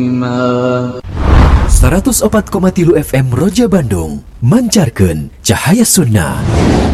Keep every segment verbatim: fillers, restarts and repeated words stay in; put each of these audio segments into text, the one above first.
seratus opat koma tilu F M Roja Bandung mancarkeun cahaya sunnah.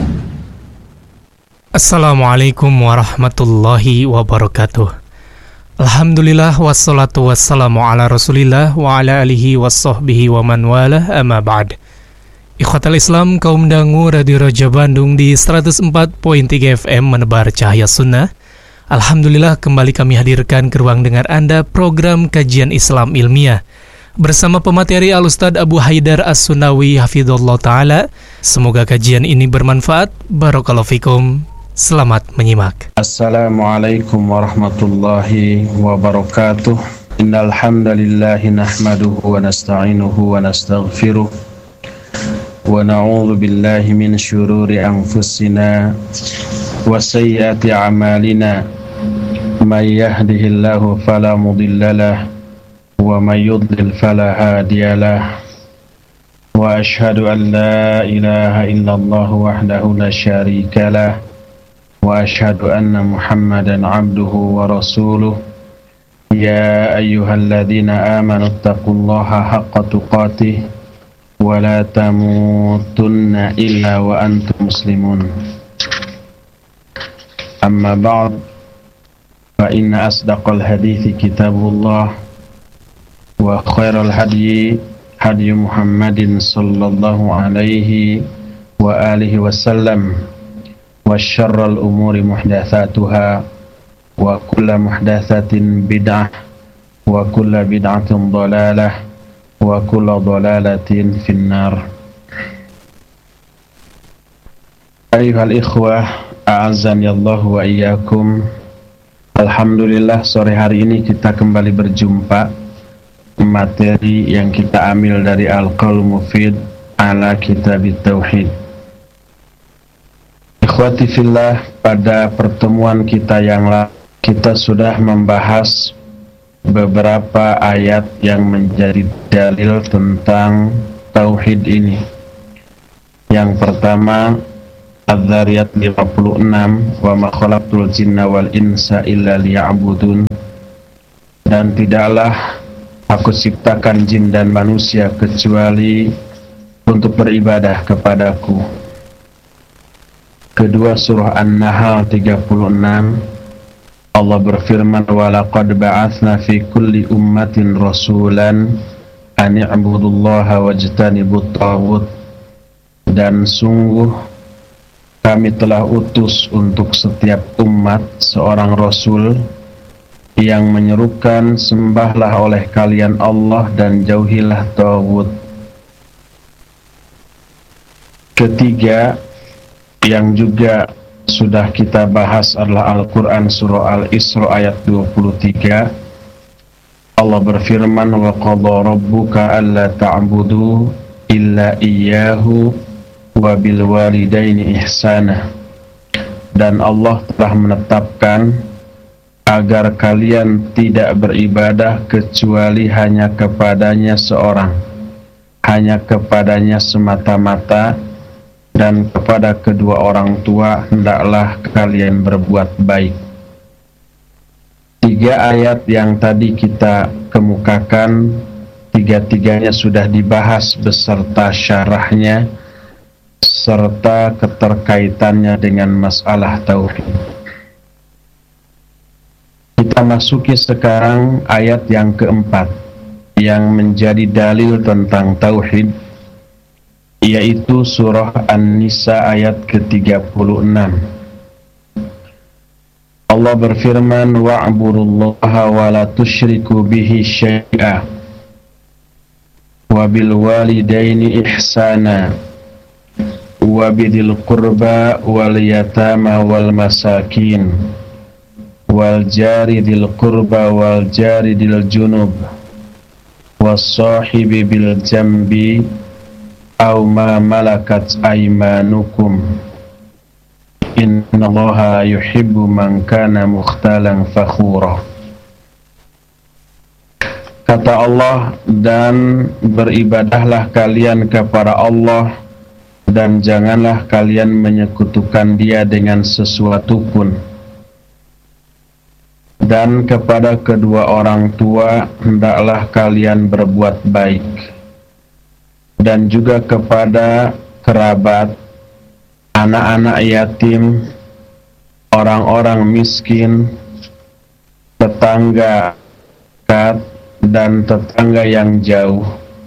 Assalamualaikum warahmatullahi wabarakatuh. Alhamdulillah wassalatu wassalamu ala rasulillah wa ala alihi wassahbihi wa man walah amma ba'd. Ikhwatal Islam, kaum dangu Radio Roja Bandung di seratus empat koma tiga F M menebar cahaya sunnah. Alhamdulillah kembali kami hadirkan ke ruang dengar Anda program kajian Islam ilmiah bersama pemateri Al-Ustadz Abu Haidar As-Sunawi hafidhullah ta'ala. Semoga kajian ini bermanfaat. Barakallahu fikum. Selamat menyimak. Assalamualaikum warahmatullahi wabarakatuh. Innal hamdalillahi nahmaduhu wa nasta'inuhu wa nastaghfiruh wa na'udzu billahi min syururi anfusina wa sayyiati a'malina. May yahdihillahu fala mudilla lahu wa may yudlil fala hadiyalah. Wa asyhadu an la ilaha illallah wahdahu la syarika lah wa asyhadu anna Muhammadan abduhu wa rasuluh. Ya ayyuhalladzina amanu taqullaha haqqa tuqatih wa la tamutunna illa wa antum muslimun. Amma ba'd, fa inna asdaqal hadithi kitabullah wa khairal hadyi hadyu Muhammadin sallallahu alaihi wa alihi wasallam wa syarral umuri muhdatsatuha wa kullu muhdatsatin bid'ah wa kullu bid'atin dhalalah wa kullu dhalalatin finnar. Ayyuhal ikhwah, a'azzani Allah wa iyyakum. Alhamdulillah, sore hari ini kita kembali berjumpa. Materi yang kita ambil dari Al-Qaul Mufid ala Kitabit Tauhid. Ikhwati fillah, pada pertemuan kita yang lalu kita sudah membahas beberapa ayat yang menjadi dalil tentang tauhid ini. Yang pertama, Adz-Dzariyat lima puluh enam, wa ma khalaqtul jinna wal insa illa liya'budun, dan tidaklah aku ciptakan jin dan manusia kecuali untuk beribadah kepadaku. Kedua, surah An-Nahl tiga puluh enam, Allah berfirman, wa laqad ba'atsna fi kulli ummatin rasulan an i'budullaha wajtanibut taghut, dan sungguh kami telah utus untuk setiap umat seorang rasul yang menyerukan, sembahlah oleh kalian Allah dan jauhilah taghut. Ketiga, yang juga sudah kita bahas adalah Al-Quran surah Al-Isra ayat dua puluh tiga. Allah berfirman, wa qadha rabbuka alla ta'budu illa iyyahu wa bil walidaini ihsana, dan Allah telah menetapkan agar kalian tidak beribadah kecuali hanya kepadanya seorang, hanya kepadanya semata-mata, dan kepada kedua orang tua hendaklah kalian berbuat baik. Tiga ayat yang tadi kita kemukakan, tiga-tiganya sudah dibahas beserta syarahnya serta keterkaitannya dengan masalah tauhid. Kita masuki sekarang ayat yang keempat yang menjadi dalil tentang tauhid, yaitu surah An-Nisa ayat ke tiga puluh enam. Allah berfirman, wa'budullaha wa la tusyriku bihi syai'a wa bil walidaini ihsana wa bidil qurba wal yatama wal masakin wal jari dil qurba wal jari dil junub was sahibi bil jambi aw ma malakat aymanukum innallaha yuhibbu man kana mukhtalan fakhura. Kata Allah, dan beribadahlah kalian kepada Allah dan janganlah kalian menyekutukan Dia dengan sesuatu pun. Dan kepada kedua orang tua hendaklah kalian berbuat baik, dan juga kepada kerabat, anak-anak yatim, orang-orang miskin, tetangga dekat dan tetangga yang jauh,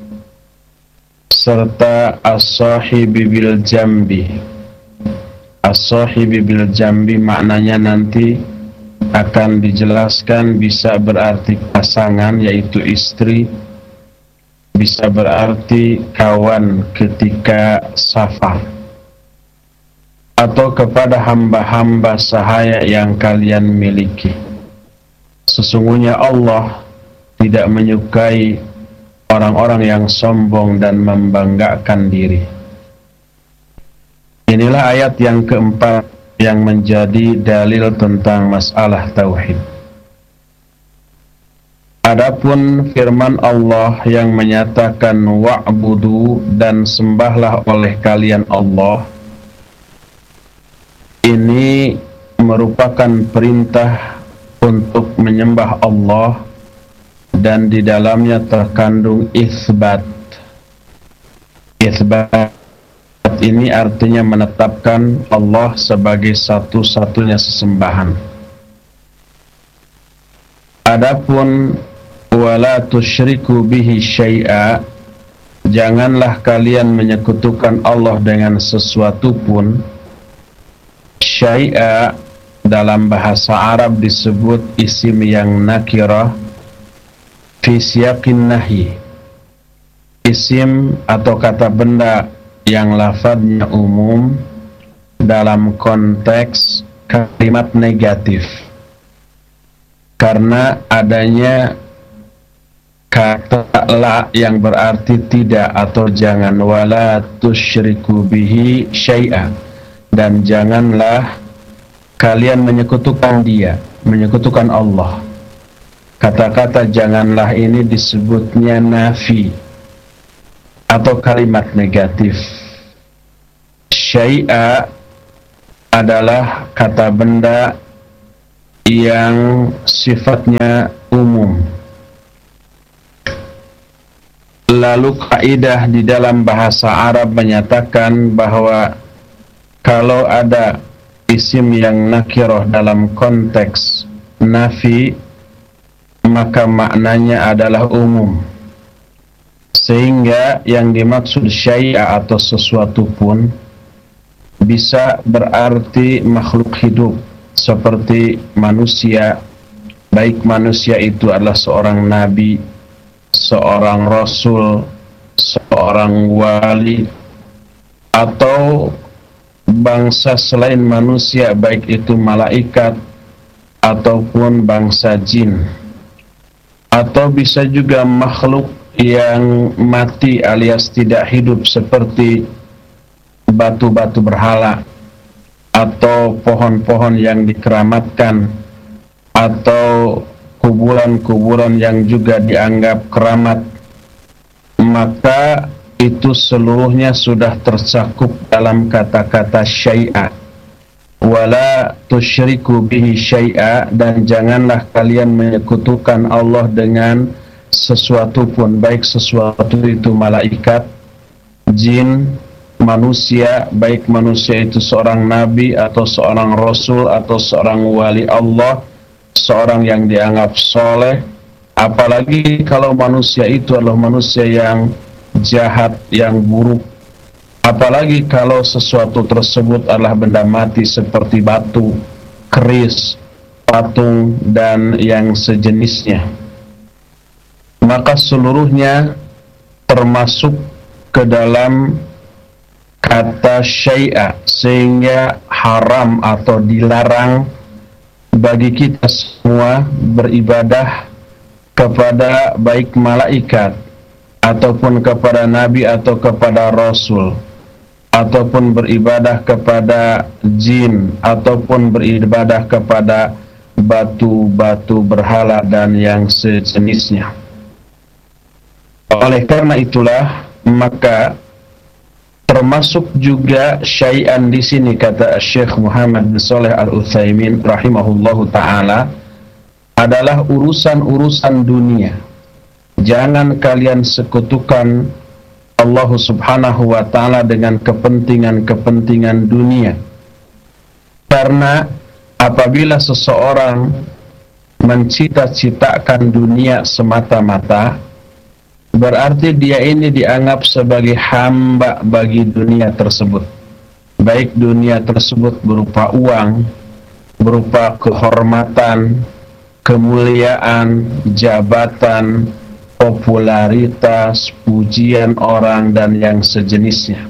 serta as-sahibi bil jambi. As-sahibi bil jambi maknanya nanti akan dijelaskan, bisa berarti pasangan yaitu istri, bisa berarti kawan ketika safar, atau kepada hamba-hamba sahaya yang kalian miliki. Sesungguhnya Allah tidak menyukai orang-orang yang sombong dan membanggakan diri. Inilah ayat yang keempat yang menjadi dalil tentang masalah tauhid. Adapun firman Allah yang menyatakan wa'budu dan sembahlah oleh kalian Allah, ini merupakan perintah untuk menyembah Allah, dan di dalamnya terkandung isbat. Isbat ini artinya menetapkan Allah sebagai satu-satunya sesembahan. Adapun wala tusyriku bihi syai'a, janganlah kalian menyekutukan Allah dengan sesuatu pun. Syai'a dalam bahasa Arab disebut isim yang nakirah fi siyaqin nahi, isim atau kata benda yang lafadznya umum dalam konteks kalimat negatif, karena adanya kata la yang berarti tidak atau jangan. Wala tusyriku bihi syai'a, dan janganlah kalian menyekutukan dia, menyekutukan Allah. Kata-kata janganlah ini disebutnya nafi atau kalimat negatif. Syai'a adalah kata benda yang sifatnya umum. Lalu kaidah di dalam bahasa Arab menyatakan bahwa kalau ada isim yang nakirah dalam konteks nafi, maka maknanya adalah umum, sehingga yang dimaksud syai'a atau sesuatu pun bisa berarti makhluk hidup seperti manusia, baik manusia itu adalah seorang nabi, seorang rasul, seorang wali, atau bangsa selain manusia, baik itu malaikat ataupun bangsa jin, atau bisa juga makhluk yang mati alias tidak hidup seperti batu-batu berhala, atau pohon-pohon yang dikeramatkan, atau kuburan-kuburan yang juga dianggap keramat. Maka itu seluruhnya sudah tercakup dalam kata-kata syai'a. Wala tusyriku bihi syai'a, dan janganlah kalian menyekutukan Allah dengan sesuatu pun, baik sesuatu itu malaikat, jin, manusia, baik manusia itu seorang nabi atau seorang rasul atau seorang wali Allah, seorang yang dianggap soleh. Apalagi kalau manusia itu adalah manusia yang jahat, yang buruk. Apalagi kalau sesuatu tersebut adalah benda mati seperti batu, keris, patung, dan yang sejenisnya. Maka seluruhnya termasuk ke dalam kata syai'a, sehingga haram atau dilarang bagi kita semua beribadah kepada baik malaikat ataupun kepada nabi atau kepada rasul, ataupun beribadah kepada jin, ataupun beribadah kepada batu-batu berhala dan yang sejenisnya. Oleh karena itulah, maka termasuk juga syai'an di sini, kata Syekh Muhammad bin Shalih Al-Utsaimin rahimahullahu taala, adalah urusan-urusan dunia. Jangan kalian sekutukan Allah Subhanahu wa ta'ala dengan kepentingan-kepentingan dunia. Karena apabila seseorang mencita-citakan dunia semata-mata, berarti dia ini dianggap sebagai hamba bagi dunia tersebut. Baik dunia tersebut berupa uang, berupa kehormatan, kemuliaan, jabatan, popularitas, pujian orang, dan yang sejenisnya.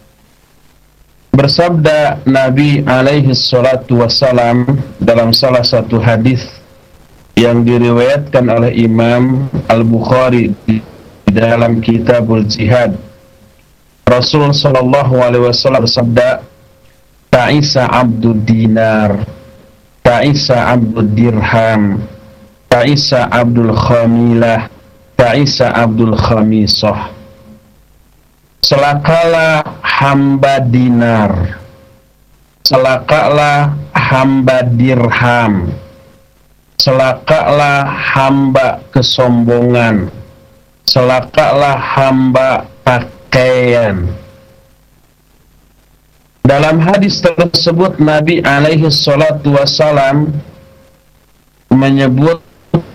Bersabda Nabi alaihi salatu wassalam dalam salah satu hadis yang diriwayatkan oleh Imam Al-Bukhari di dalam Kitabul Jihad, Rasul sallallahu alaihi wasallam bersabda, "Ta'isa abdud dinar, ta'isa abdud dirham, ta'isa abdul khamilah, ta'isa abdul khamisah." Celakalah hamba dinar, celakalah hamba dirham, celakalah hamba kesombongan, celakalah hamba pakaian. Dalam hadis tersebut Nabi alaihi salatu wassalam menyebut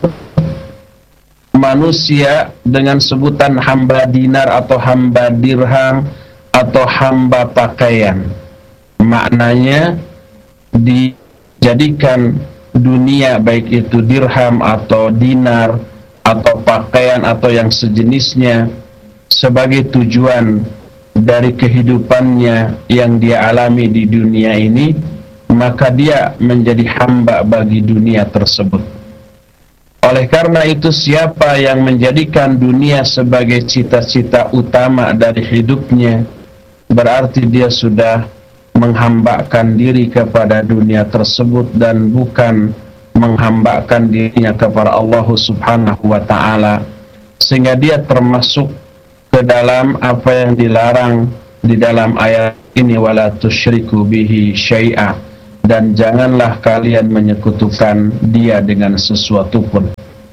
manusia dengan sebutan hamba dinar atau hamba dirham atau hamba pakaian. Maknanya dijadikan dunia, baik itu dirham atau dinar atau pakaian atau yang sejenisnya, sebagai tujuan dari kehidupannya yang dia alami di dunia ini, maka dia menjadi hamba bagi dunia tersebut. Oleh karena itu, siapa yang menjadikan dunia sebagai cita-cita utama dari hidupnya, berarti dia sudah menghambakan diri kepada dunia tersebut dan bukan menghambakan dirinya kepada Allah Subhanahu wa ta'ala, sehingga dia termasuk ke dalam apa yang dilarang di dalam ayat ini, wala tusyriku bihi syai'a, dan janganlah kalian menyekutukan dia dengan sesuatu pun.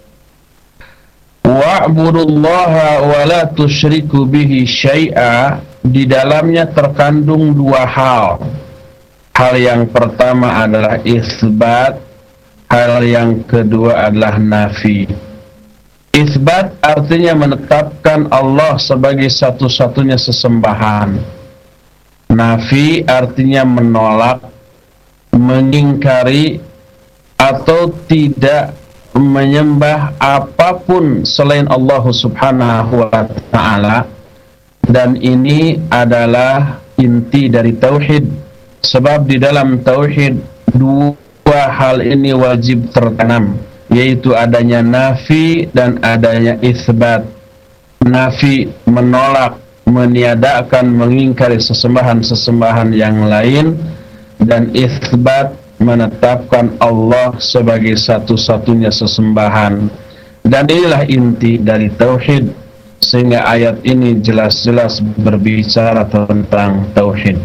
Wa'budullaha wa la tusyriku bihi syai'a, di dalamnya terkandung dua hal. Hal yang pertama adalah isbat, hal yang kedua adalah nafi. Isbat artinya menetapkan Allah sebagai satu-satunya sesembahan. Nafi artinya menolak, mengingkari, atau tidak menyembah apapun selain Allah Subhanahu wa ta'ala. Dan ini adalah inti dari tauhid, sebab di dalam tauhid dua hal ini wajib tertanam, yaitu adanya nafi dan adanya isbat. Nafi menolak, meniadakan, mengingkari sesembahan-sesembahan yang lain, dan isbat menetapkan Allah sebagai satu-satunya sesembahan. Dan inilah inti dari tauhid, sehingga ayat ini jelas-jelas berbicara tentang tauhid.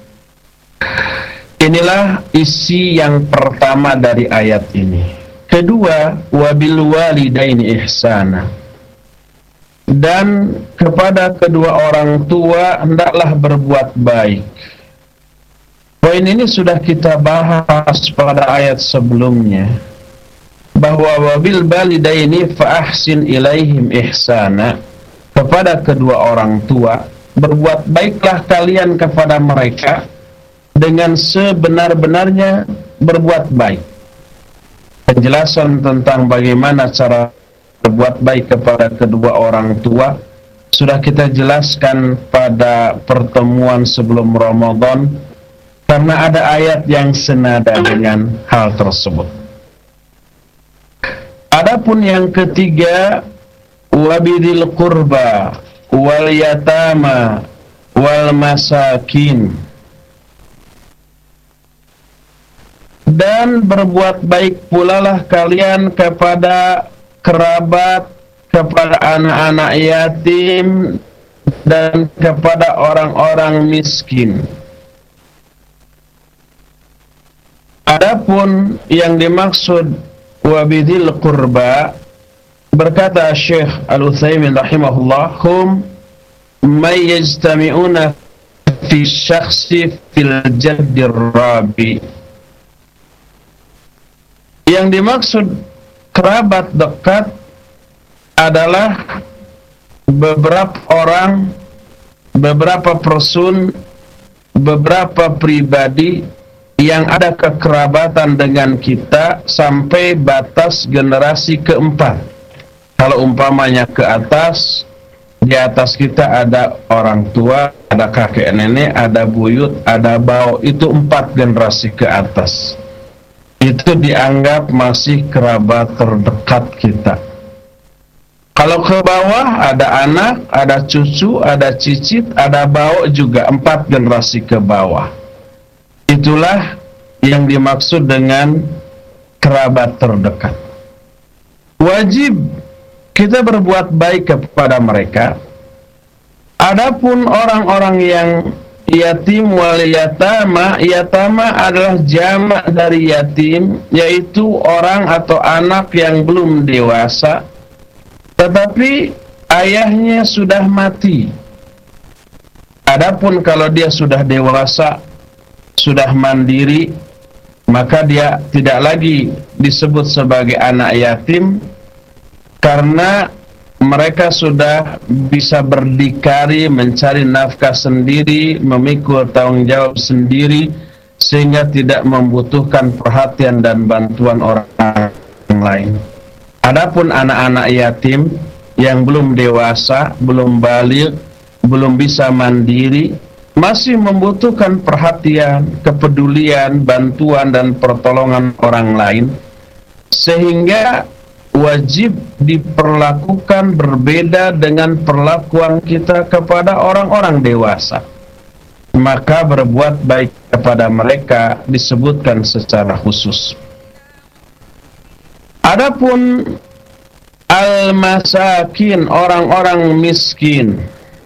Inilah isi yang pertama dari ayat ini. Kedua, wabil walidaini ihsana, dan kepada kedua orang tua hendaklah berbuat baik. Poin ini sudah kita bahas pada ayat sebelumnya, bahwa wabil walidaini fa ahsin ilaihim ihsana, kepada kedua orang tua berbuat baiklah kalian kepada mereka dengan sebenar-benarnya berbuat baik. Penjelasan tentang bagaimana cara berbuat baik kepada kedua orang tua sudah kita jelaskan pada pertemuan sebelum Ramadan, karena ada ayat yang senada dengan hal tersebut. Adapun yang ketiga, wabidil qurba wal yatama wal masakin, dan berbuat baik pulalah kalian kepada kerabat, kepada anak-anak yatim, dan kepada orang-orang miskin. Adapun yang dimaksud wa bidhil qurba, berkata Syekh Al-Utsaimin rahimahullah, hum may yajtami'una fi syakhsi fil jaddir rabi. Yang dimaksud kerabat dekat adalah beberapa orang, beberapa person, beberapa pribadi yang ada kekerabatan dengan kita sampai batas generasi keempat. Kalau umpamanya ke atas, di atas kita ada orang tua, ada kakek nenek, ada buyut, ada bau, itu empat generasi ke atas. Itu dianggap masih kerabat terdekat kita. Kalau ke bawah ada anak, ada cucu, ada cicit, ada bau juga, empat generasi ke bawah. Itulah yang dimaksud dengan kerabat terdekat. Wajib kita berbuat baik kepada mereka. Adapun orang-orang yang yatim wal yatama, yatama adalah jamak dari yatim, yaitu orang atau anak yang belum dewasa tetapi ayahnya sudah mati. Adapun kalau dia sudah dewasa, sudah mandiri, maka dia tidak lagi disebut sebagai anak yatim, karena mereka sudah bisa berdikari, mencari nafkah sendiri, memikul tanggung jawab sendiri, sehingga tidak membutuhkan perhatian dan bantuan orang lain. Adapun anak-anak yatim yang belum dewasa, belum baligh, belum bisa mandiri, masih membutuhkan perhatian, kepedulian, bantuan dan pertolongan orang lain, sehingga wajib diperlakukan berbeda dengan perlakuan kita kepada orang-orang dewasa. Maka berbuat baik kepada mereka disebutkan secara khusus. Adapun al-masakin, orang-orang miskin,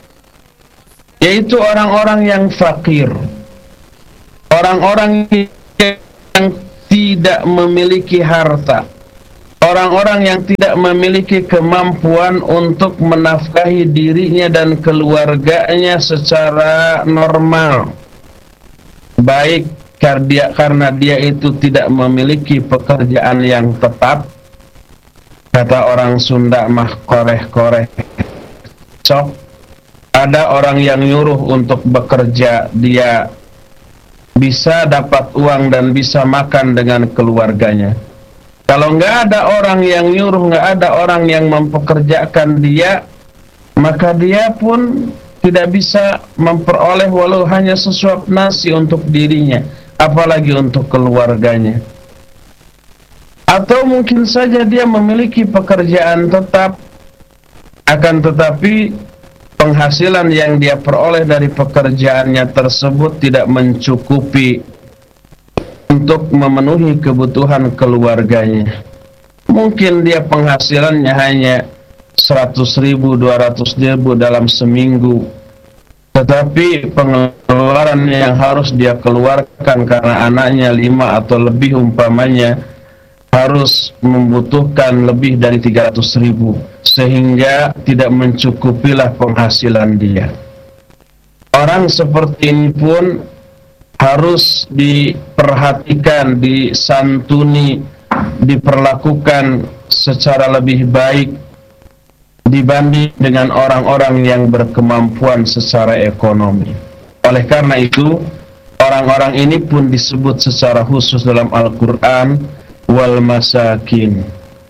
yaitu orang-orang yang fakir, orang-orang yang tidak memiliki harta, orang-orang yang tidak memiliki kemampuan untuk menafkahi dirinya dan keluarganya secara normal, baik karena dia, karena dia itu tidak memiliki pekerjaan yang tetap. Kata orang Sunda mah koreh-koreh cok. Ada orang yang nyuruh untuk bekerja, dia bisa dapat uang dan bisa makan dengan keluarganya. Kalau nggak ada orang yang nyuruh, nggak ada orang yang mempekerjakan dia, maka dia pun tidak bisa memperoleh walau hanya sesuap nasi untuk dirinya, apalagi untuk keluarganya. Atau mungkin saja dia memiliki pekerjaan tetap, akan tetapi penghasilan yang dia peroleh dari pekerjaannya tersebut tidak mencukupi untuk memenuhi kebutuhan keluarganya. Mungkin dia penghasilannya hanya seratus ribu, dua ratus ribu dalam seminggu, tetapi pengeluaran yang harus dia keluarkan karena anaknya lima atau lebih umpamanya harus membutuhkan lebih dari tiga ratus ribu, sehingga tidak mencukupilah penghasilan dia. Orang seperti ini pun harus diperhatikan, disantuni, diperlakukan secara lebih baik dibanding dengan orang-orang yang berkemampuan secara ekonomi. Oleh karena itu, orang-orang ini pun disebut secara khusus dalam Al-Quran wal masakin.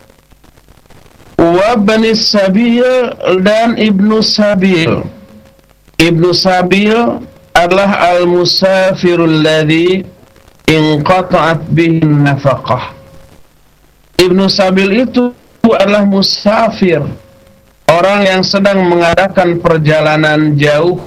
Wa bani sabil, dan ibnu sabil. Ibnu sabil adalah al-musafirul ladzi inqata'at bihi nafaqah. Ibnu sabil itu adalah musafir, orang yang sedang mengadakan perjalanan jauh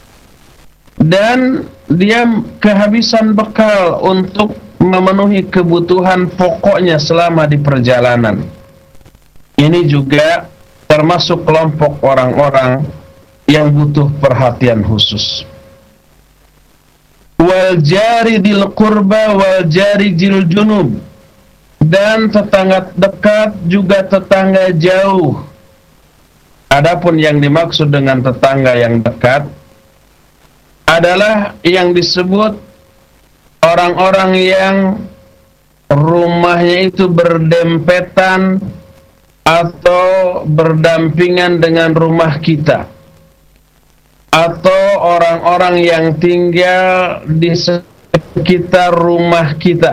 dan dia kehabisan bekal untuk memenuhi kebutuhan pokoknya selama di perjalanan. Ini juga termasuk kelompok orang-orang yang butuh perhatian khusus. Wal jari dil qurba wal jari jil junub, dan tetangga dekat juga tetangga jauh. Adapun yang dimaksud dengan tetangga yang dekat adalah yang disebut orang-orang yang rumahnya itu berdempetan atau berdampingan dengan rumah kita, atau orang-orang yang tinggal di sekitar rumah kita.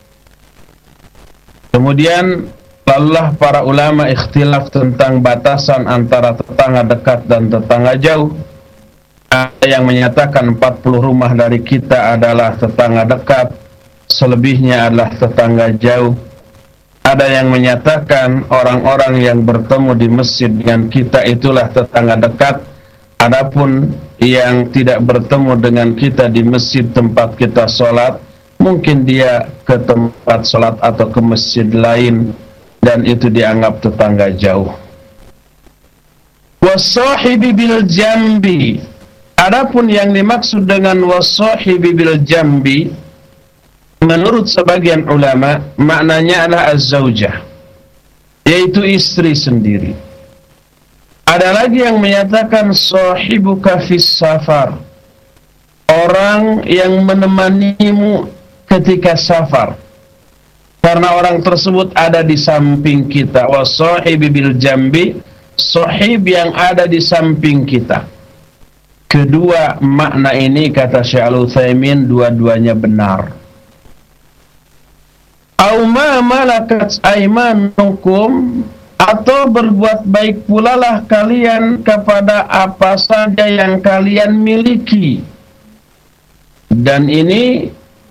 Kemudian lalulah para ulama ikhtilaf tentang batasan antara tetangga dekat dan tetangga jauh. Ada yang menyatakan empat puluh rumah dari kita adalah tetangga dekat, selebihnya adalah tetangga jauh. Ada yang menyatakan orang-orang yang bertemu di masjid dengan kita itulah tetangga dekat. Adapun yang tidak bertemu dengan kita di masjid tempat kita sholat, mungkin dia ke tempat sholat atau ke masjid lain, dan itu dianggap tetangga jauh. Wasahibi bil jambi. Adapun yang dimaksud dengan wasahibi bil jambi, menurut sebagian ulama, maknanya adalah az-zaujah, yaitu istri sendiri. Ada lagi yang menyatakan sahibuka fis safar, orang yang menemanimu ketika safar, karena orang tersebut ada di samping kita. Wasahibi bil jambi, sahib yang ada di samping kita. Kedua makna ini, kata Syekh Al-Utsaimin, dua-duanya benar. Au ma malakat aimanukum, atau berbuat baik pula lah kalian kepada apa saja yang kalian miliki. Dan ini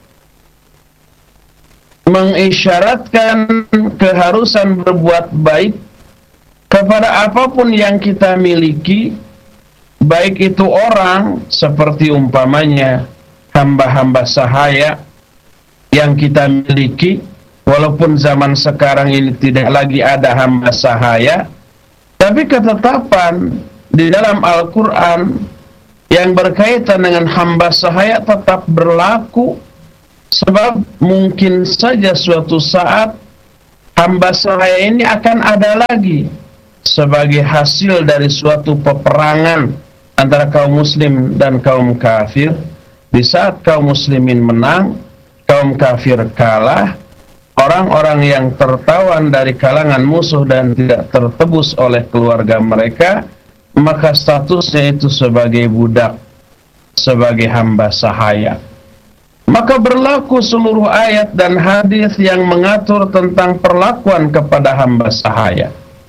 mengisyaratkan keharusan berbuat baik kepada apapun yang kita miliki, baik itu orang, seperti umpamanya hamba-hamba sahaya yang kita miliki. Walaupun zaman sekarang ini tidak lagi ada hamba sahaya, tapi ketetapan di dalam Al-Quran yang berkaitan dengan hamba sahaya tetap berlaku. Sebab mungkin saja suatu saat hamba sahaya ini akan ada lagi sebagai hasil dari suatu peperangan antara kaum muslim dan kaum kafir. Di saat kaum muslimin menang, kaum kafir kalah, orang-orang yang tertawan dari kalangan musuh dan tidak tertebus oleh keluarga mereka, maka statusnya itu sebagai budak, sebagai hamba sahaya. Maka berlaku seluruh ayat dan hadis yang mengatur tentang perlakuan kepada hamba sahaya.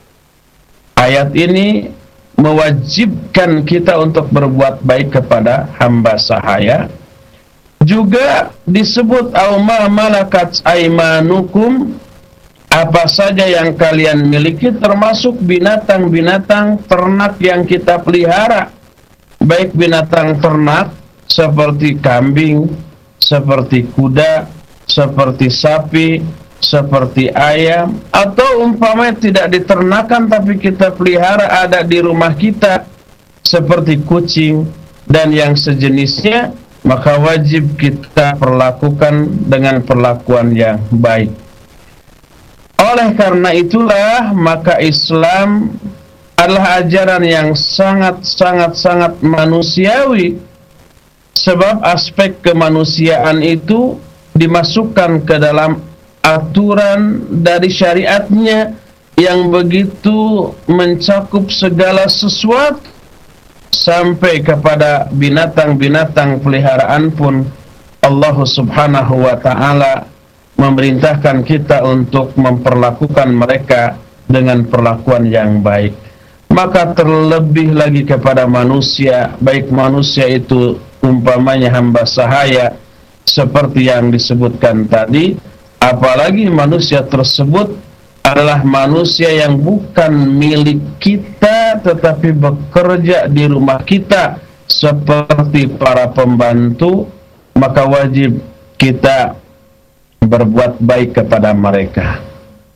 Ayat ini mewajibkan kita untuk berbuat baik kepada hamba sahaya. Juga disebut au ma malakat aimanukum, apa saja yang kalian miliki, termasuk binatang-binatang ternak yang kita pelihara, baik binatang ternak seperti kambing, seperti kuda, seperti sapi, seperti ayam, atau umpamanya tidak diternakan tapi kita pelihara, ada di rumah kita, seperti kucing dan yang sejenisnya, maka wajib kita perlakukan dengan perlakuan yang baik. Oleh karena itulah, maka Islam adalah ajaran yang sangat-sangat-sangat manusiawi, sebab aspek kemanusiaan itu dimasukkan ke dalam aturan dari syariatnya yang begitu mencakup segala sesuatu, sampai kepada binatang-binatang peliharaan pun Allah Subhanahu wa ta'ala memerintahkan kita untuk memperlakukan mereka dengan perlakuan yang baik. Maka terlebih lagi kepada manusia, baik manusia itu umpamanya hamba sahaya seperti yang disebutkan tadi, apalagi manusia tersebut adalah manusia yang bukan milik kita tetapi bekerja di rumah kita seperti para pembantu, maka wajib kita berbuat baik kepada mereka.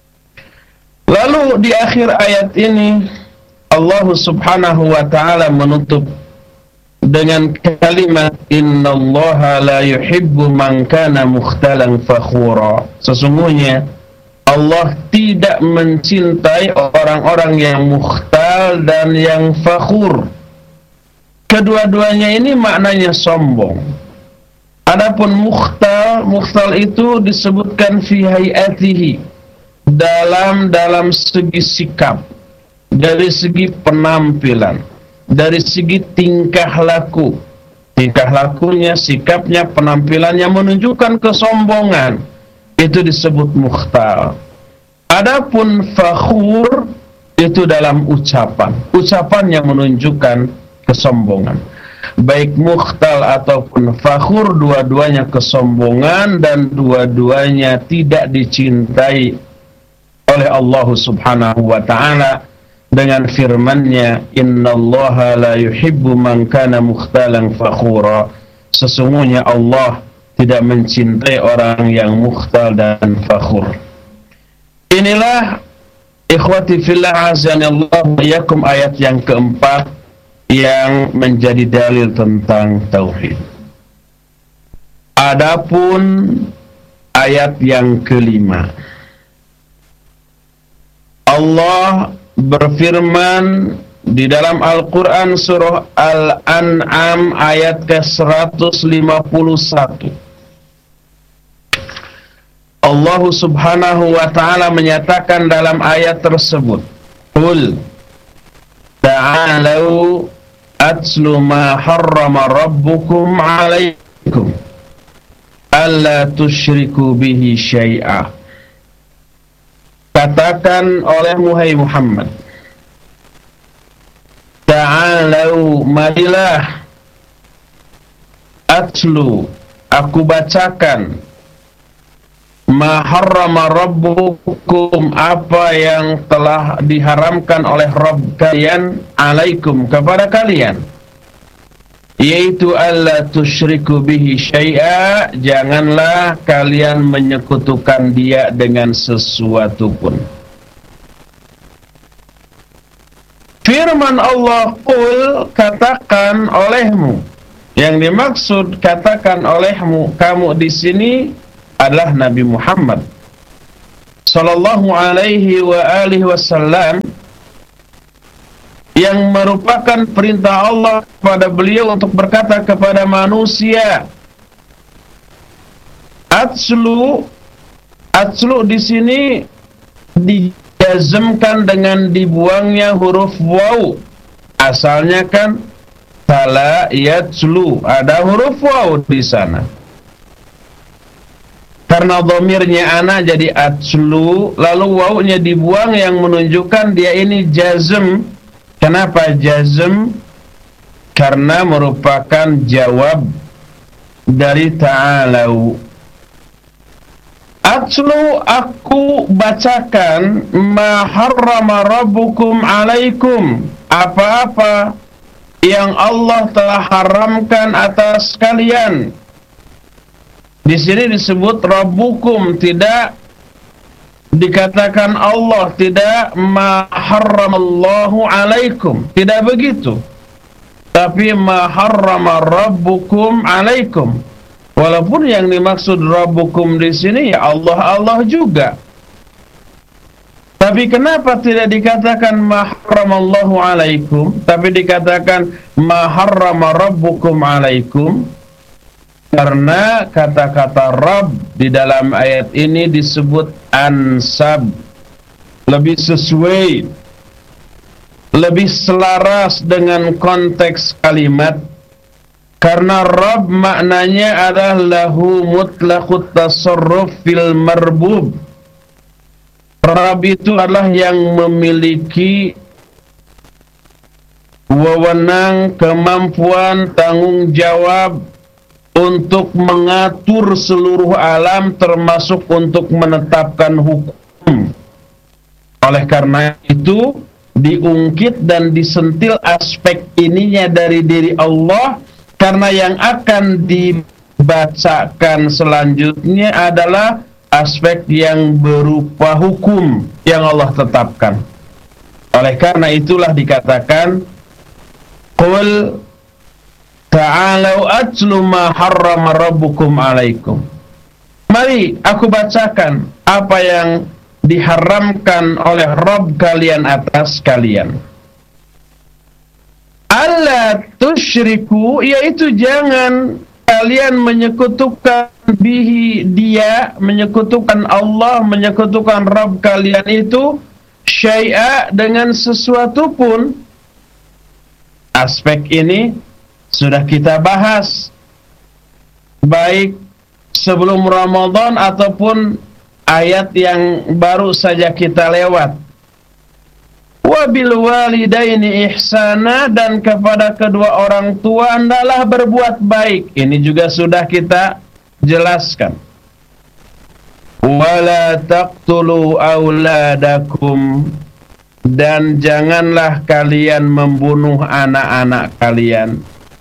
Lalu di akhir ayat ini Allah Subhanahu wa ta'ala menutup dengan kalimat innallaha la yuhibbu man kana mukhtalan fakhura. Sesungguhnya Allah tidak mencintai orang-orang yang mukhtal dan yang fakhur. Kedua-duanya ini maknanya sombong. Adapun mukhtal, mukhtal itu disebutkan fi hayatihi, dalam dalam segi sikap, dari segi penampilan, dari segi tingkah laku. Tingkah lakunya, sikapnya, penampilannya menunjukkan kesombongan. Itu disebut mukhtal. Adapun fakhur itu dalam ucapan. Ucapan yang menunjukkan kesombongan. Baik mukhtal ataupun fakhur, dua-duanya kesombongan dan dua-duanya tidak dicintai oleh Allah Subhanahu wa ta'ala dengan firman-Nya, innallaha la yuhibbu man kana mukhtalan fakhura. Sesungguhnya Allah tidak mencintai orang yang mukhtal dan fakhur. Inilah ikhwati fillah azanillahu wa iyyakum ayat yang keempat yang menjadi dalil tentang tauhid. Adapun ayat yang kelima, Allah berfirman di dalam Al-Quran surah Al-An'am ayat ke seratus lima puluh satu. Allah Subhanahu wa ta'ala menyatakan dalam ayat tersebut, Qul ta'alau atlu ma harrama rabbukum alaikum alla tusyriku bihi syai'a. Katakan oleh Muhammad Muhammad, ta'alau, marilah, atlu, aku bacakan, ma harrama rabbukum, apa yang telah diharamkan oleh Rabb kalian, alaikum, kepada kalian, yaitu alla tusyriku bihi syai'a, janganlah kalian menyekutukan dia dengan sesuatu pun. Firman Allah, qul, katakan olehmu. Yang dimaksud katakan olehmu, kamu di sini adalah Nabi Muhammad sallallahu alaihi wa alihi wasallam, yang merupakan perintah Allah kepada beliau untuk berkata kepada manusia. Atslu, atslu di sini dijazmkan dengan dibuangnya huruf waw. Asalnya kan tala yatslu, ada huruf waw di sana. Karena dhamirnya ana jadi atslu, lalu wawnya dibuang yang menunjukkan dia ini jazm. Kenapa jazm? Karena merupakan jawab dari ta'alau. Atlu, aku bacakan, ma harrama rabbukum alaikum, apa-apa yang Allah telah haramkan atas kalian. Di sini disebut rabbukum, tidak dikatakan Allah, tidak ma harramallahu alaikum, tidak begitu, tapi ma harrama rabbukum alaikum. Walaupun yang dimaksud rabbukum di sini ya Allah Allah juga. Tapi kenapa tidak dikatakan ma harramallahu alaikum, tapi dikatakan ma harrama rabbukum alaikum? Karena kata-kata Rabb di dalam ayat ini disebut ansab, lebih sesuai, lebih selaras dengan konteks kalimat. Karena Rabb maknanya adalah lahu mutlaqut tasarruf fil marbub. Rabb itu adalah yang memiliki wewenang, kemampuan, tanggung jawab untuk mengatur seluruh alam, termasuk untuk menetapkan hukum. Oleh karena itu diungkit dan disentil aspek ininya dari diri Allah, karena yang akan dibacakan selanjutnya adalah aspek yang berupa hukum yang Allah tetapkan. Oleh karena itulah dikatakan, qul ta'alau atlu ma harrama rabbukum alaikum. Mari aku bacakan apa yang diharamkan oleh Rabb kalian atas kalian. Alla tusyriku, yaitu jangan kalian menyekutukan bihi dia, menyekutukan Allah, menyekutukan Rabb kalian itu syai'a dengan sesuatu pun. Aspek ini sudah kita bahas baik sebelum Ramadan ataupun ayat yang baru saja kita lewat. Wabil walidaini ihsana, dan kepada kedua orang tua hendaklah berbuat baik. Ini juga sudah kita jelaskan. Wala taqtulu auladakum, dan janganlah kalian membunuh anak-anak kalian.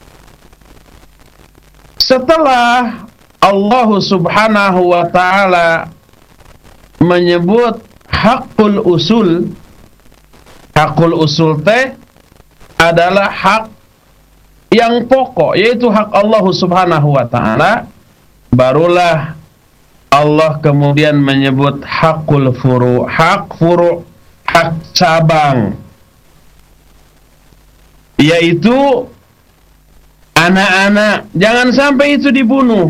Setelah Allah Subhanahu wa ta'ala menyebut hakul usul, hakul usul teh adalah hak yang pokok, yaitu hak Allah Subhanahu wa ta'ala, barulah Allah kemudian menyebut hakul furu, hak furu, hak cabang, yaitu anak-anak. Jangan sampai itu dibunuh.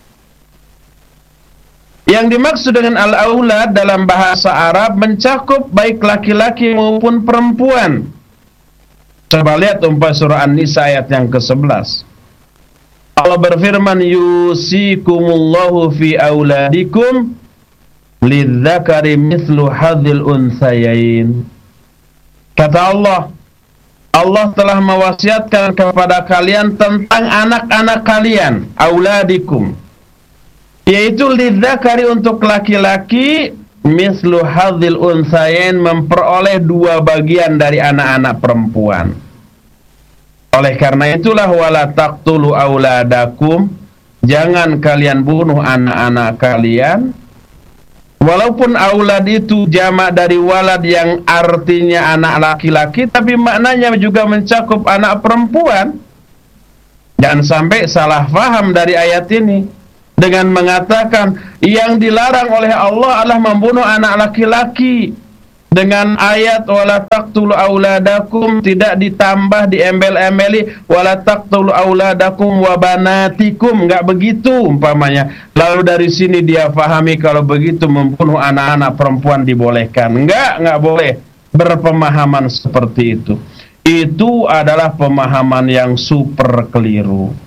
Yang dimaksud dengan al-aulad dalam bahasa Arab mencakup baik laki-laki maupun perempuan. Coba lihat umpah surah An-Nisa ayat yang kesebelas. Allah berfirman, yusikumullahu fi auladikum lidzakari mithlu hadzil unthayain. Kata Allah, Allah telah mewasiatkan kepada kalian tentang anak-anak kalian, auladikum, yaitu lidzakari untuk laki-laki, mislu hadzil unthayain memperoleh dua bagian dari anak-anak perempuan. Oleh karena itulah wala taqtulu auladakum, jangan kalian bunuh anak-anak kalian. Walaupun aulad itu jamak dari walad yang artinya anak laki-laki, tapi maknanya juga mencakup anak perempuan. Jangan sampai salah faham dari ayat ini dengan mengatakan yang dilarang oleh Allah adalah membunuh anak laki-laki. Dengan ayat wala taqtulu auladakum tidak ditambah diembel-embeli wala taqtulu auladakum wa banatikum, enggak begitu umpamanya. Lalu dari sini dia fahami kalau begitu membunuh anak-anak perempuan dibolehkan. Enggak, enggak boleh berpemahaman seperti itu. Itu adalah pemahaman yang super keliru.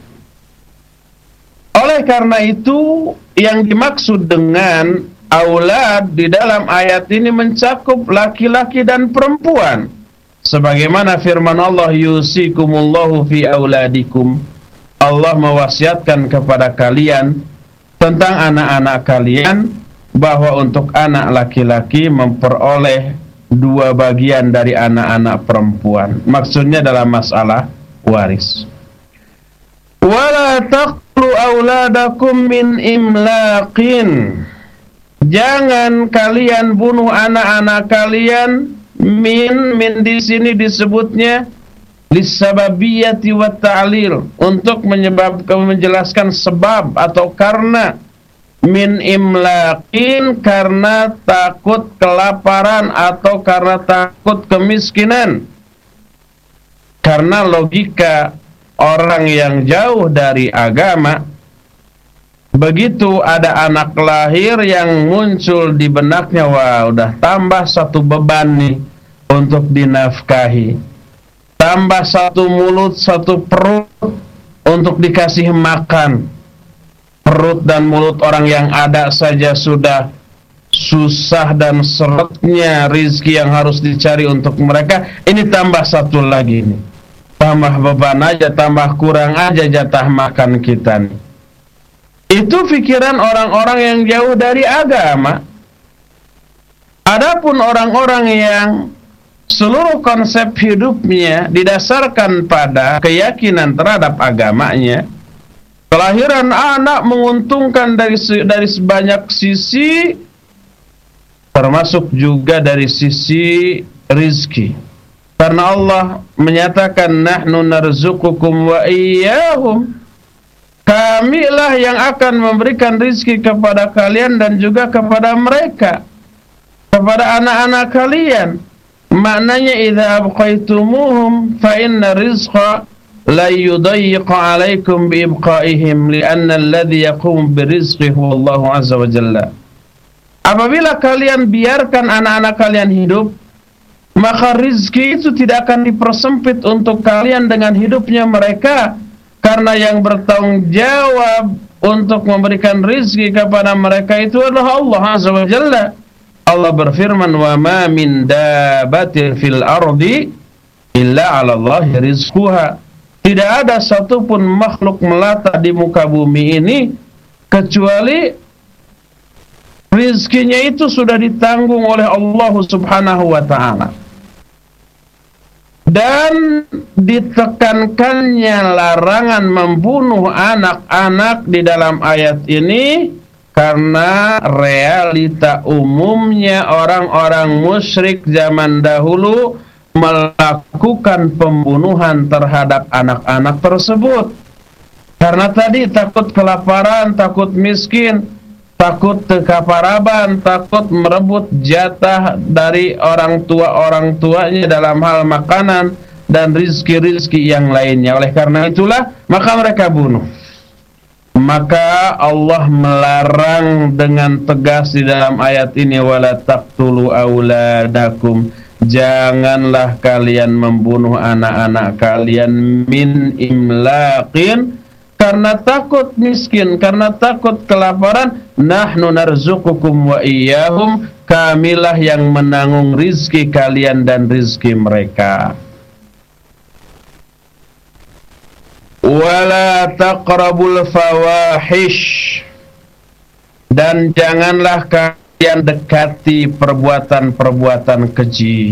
Oleh karena itu, yang dimaksud dengan aulad di dalam ayat ini mencakup laki-laki dan perempuan. Sebagaimana firman Allah, yusikumullahu fi auladikum. Allah mewasiatkan kepada kalian tentang anak-anak kalian, bahwa untuk anak laki-laki memperoleh dua bagian dari anak-anak perempuan. Maksudnya dalam masalah waris. Wala taqtulu auladakum min imlaqin, jangan kalian bunuh anak-anak kalian. Min, min di sini disebutnya lisababiyati wa ta'lil, untuk menyebabkan, menjelaskan sebab atau karena. Min imlaqin, karena takut kelaparan atau karena takut kemiskinan. Karena logika orang yang jauh dari agama, begitu ada anak lahir yang muncul di benaknya, wah udah tambah satu beban nih untuk dinafkahi, tambah satu mulut, satu perut untuk dikasih makan. Perut dan mulut orang yang ada saja sudah susah dan seretnya rizki yang harus dicari untuk mereka, ini tambah satu lagi nih, tambah beban aja, tambah kurang aja jatah makan kita nih. Itu pikiran orang-orang yang jauh dari agama. Adapun orang-orang yang seluruh konsep hidupnya didasarkan pada keyakinan terhadap agamanya, kelahiran anak menguntungkan dari dari sebanyak sisi, termasuk juga dari sisi rizki. Karena Allah menyatakan nahnu narzuqukum wa iyyahum, kamilah yang akan memberikan rizki kepada kalian dan juga kepada mereka. kepada anak-anak kalian. Maknanya idza abqaitumuhum fa inna rizqa la yudayyiqa alaikum bi ibqaihim li'anna alladhi yaqumu birizqi huwa Allah azza wa jalla. Apabila kalian biarkan anak-anak kalian hidup, maka rizki itu tidak akan dipersempit untuk kalian dengan hidupnya mereka, karena yang bertanggung jawab untuk memberikan rizki kepada mereka itu adalah Allah azza wa jalla. Allah berfirman, wa ma min dabatin fil ardi illa 'ala Allahi rizquha. Tidak ada satupun makhluk melata di muka bumi ini kecuali rizkinya itu sudah ditanggung oleh Allah Subhanahu wa ta'ala. Dan ditekankannya larangan membunuh anak-anak di dalam ayat ini karena realita umumnya orang-orang musyrik zaman dahulu melakukan pembunuhan terhadap anak-anak tersebut. Karena tadi takut kelaparan, takut miskin, takut kekaparaban, takut merebut jatah dari orang tua-orang tuanya dalam hal makanan dan rizki-rizki yang lainnya. Oleh karena itulah maka mereka bunuh. Maka Allah melarang dengan tegas di dalam ayat ini, wala taqtulu auladakum, janganlah kalian membunuh anak-anak kalian min imlaqin, karena takut miskin, karena takut kelaparan. Nahnu narzuqukum wa iyyahum, kamilah yang menanggung rizki kalian dan rizki mereka. Wala taqrabul fawahish, dan janganlah kalian dekati perbuatan-perbuatan keji.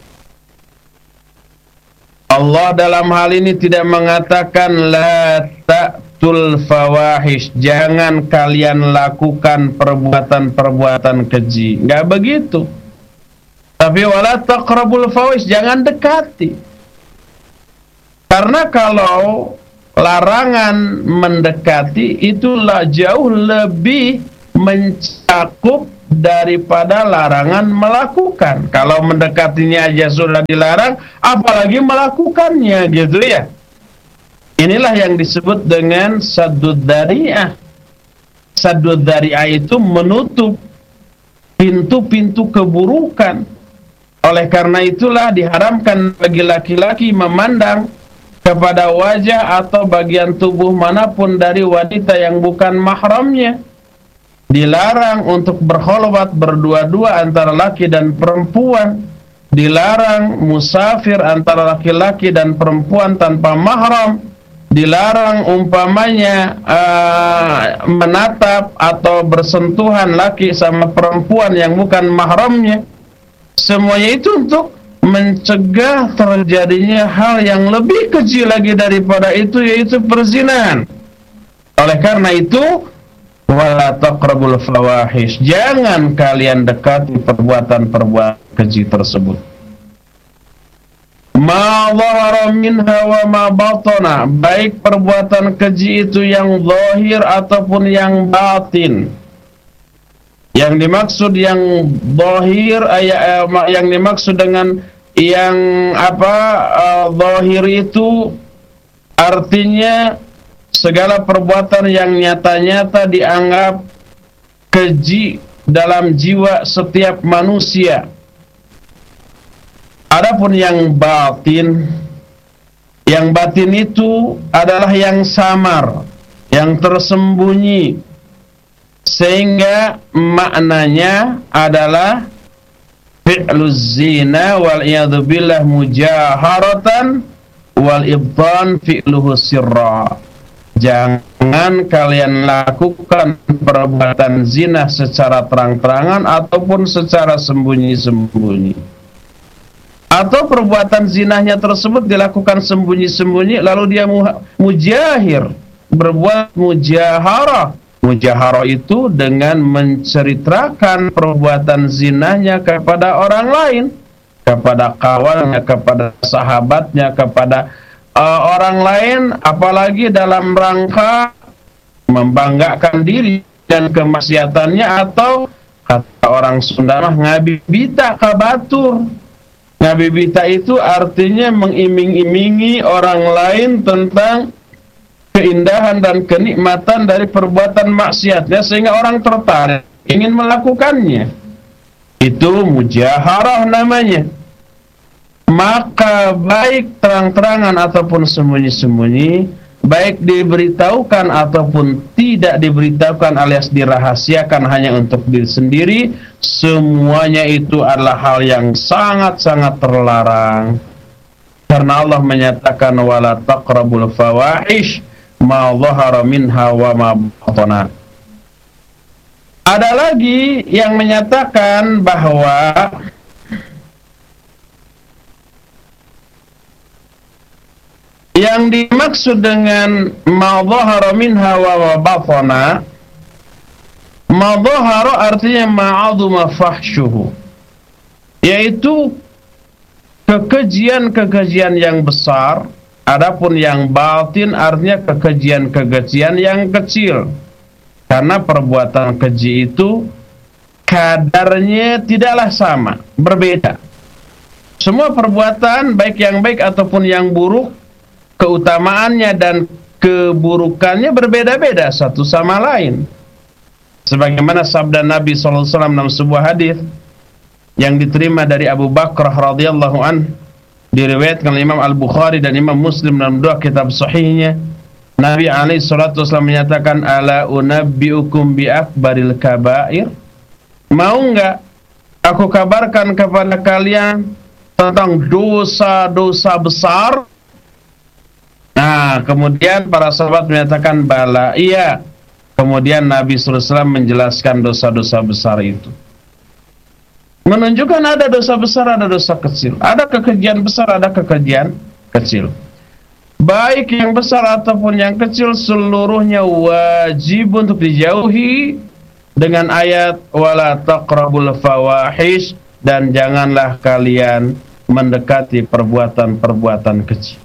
Allah dalam hal ini tidak mengatakan la ta'tul fawahish, jangan kalian lakukan perbuatan-perbuatan keji, enggak begitu. Tapi wala taqrabul fawahish, jangan dekati. Karena kalau larangan mendekati itulah jauh lebih mencakup daripada larangan melakukan. Kalau mendekatinya aja sudah dilarang, apalagi melakukannya, gitu ya. Inilah yang disebut dengan saddud dzari'ah. Saddud dzari'ah itu menutup pintu-pintu keburukan. Oleh karena itulah diharamkan bagi laki-laki memandang kepada wajah atau bagian tubuh manapun dari wanita yang bukan mahramnya. Dilarang untuk berkholwat berdua-dua antara laki dan perempuan. Dilarang musafir antara laki-laki dan perempuan tanpa mahram. Dilarang umpamanya uh, menatap atau bersentuhan laki sama perempuan yang bukan mahramnya. Semuanya itu untuk mencegah terjadinya hal yang lebih kecil lagi daripada itu, yaitu perzinahan. Oleh karena itu, wala taqrabul fawahish, jangan kalian dekati perbuatan-perbuatan keji tersebut. Ma dhahara minha wa ma batana, baik perbuatan keji itu yang zahir ataupun yang batin. Yang dimaksud yang zahir, yang dimaksud dengan yang apa uh, zahir itu artinya segala perbuatan yang nyata-nyata dianggap keji dalam jiwa setiap manusia. Adapun yang batin, yang batin itu adalah yang samar, yang tersembunyi, sehingga maknanya adalah fi'luz zina wal iyadzu billah mujaharatan wal ibtan fi'luhu sirra. Jangan kalian lakukan perbuatan zina secara terang-terangan ataupun secara sembunyi-sembunyi. Atau perbuatan zinahnya tersebut dilakukan sembunyi-sembunyi lalu dia mujahir, berbuat mujaharah. Mujaharah itu dengan menceritakan perbuatan zinahnya kepada orang lain, kepada kawannya, kepada sahabatnya, kepada uh, orang lain, apalagi dalam rangka membanggakan diri dan kemaksiatannya, atau kata orang Sunda mah ngabibita ka batur. Ngabibita itu artinya mengiming-imingi orang lain tentang keindahan dan kenikmatan dari perbuatan maksiatnya sehingga orang tertarik ingin melakukannya. Itu mujaharah namanya. Maka baik terang-terangan ataupun sembunyi-sembunyi, baik diberitahukan ataupun tidak diberitahukan alias dirahasiakan hanya untuk diri sendiri, semuanya itu adalah hal yang sangat-sangat terlarang. Karena Allah menyatakan wala taqrabul fawahish ma dhahara minha wa ma batana. Ada lagi yang menyatakan bahwa yang dimaksud dengan ma dhahara minha wa batana, ma dhahara artinya ma'azuma fahsyuhu, yaitu kekejian-kekejian yang besar. Adapun yang batin artinya kekejian-kekejian yang kecil. Karena perbuatan keji itu kadarnya tidaklah sama, berbeda. Semua perbuatan baik yang baik ataupun yang buruk, keutamaannya dan keburukannya berbeda-beda satu sama lain. Sebagaimana sabda Nabi sallallahu alaihi wasallam dalam sebuah hadis yang diterima dari Abu Bakar radhiyallahu an, diriwayatkan oleh Imam Al-Bukhari dan Imam Muslim dalam dua kitab sahihnya. Nabi alaihi salatu wasallam menyatakan, ala unabbiukum bi akbaril kabair, mau enggak aku kabarkan kepada kalian tentang dosa-dosa besar? Nah, kemudian para sahabat menyatakan bala, iya. Kemudian Nabi sallallahu alaihi wasallam menjelaskan dosa-dosa besar itu, menunjukkan ada dosa besar, ada dosa kecil, ada kekejian besar, ada kekejian kecil. Baik yang besar ataupun yang kecil, seluruhnya wajib untuk dijauhi dengan ayat wala taqrabul fawahish, dan janganlah kalian mendekati perbuatan-perbuatan kecil.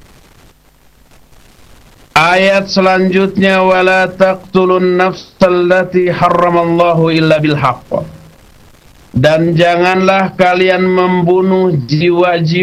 Ayat selanjutnya wala taqtulun nafsallati harramallahu illa bil haqq, dan janganlah kalian membunuh jiwa-jiwa